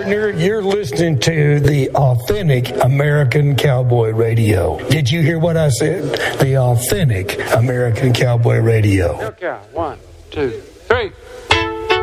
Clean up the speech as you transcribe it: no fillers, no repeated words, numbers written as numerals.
partner, you're listening to the Authentic American Cowboy Radio. Did you hear what I said? The Authentic American Cowboy Radio. Okay, 1, 2, 3.